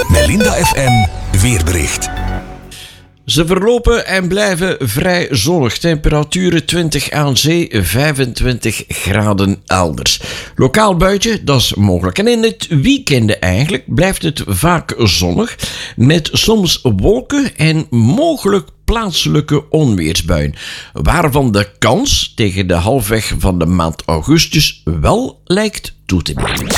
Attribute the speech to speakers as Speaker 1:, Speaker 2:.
Speaker 1: Melinda FM weerbericht.
Speaker 2: Ze verlopen en blijven vrij zonnig. Temperaturen 20 aan zee, 25 graden elders. Lokaal buitje, dat is mogelijk. En in het weekend eigenlijk blijft het vaak zonnig. Met soms wolken en mogelijk plaatselijke onweersbuien. Waarvan de kans tegen de halfweg van de maand augustus wel lijkt toe te nemen.